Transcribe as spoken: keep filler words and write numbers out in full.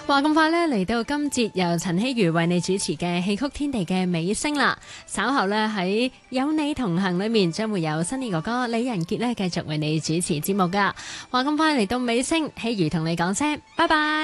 話咁快呢，嚟到今節由陳希如為你主持嘅戲曲天地嘅尾聲啦。稍後呢，喺有你同行裏面將會有新意哥哥李仁傑呢繼續為你主持節目噶。話咁快嚟到尾聲，希如同你講聲拜拜。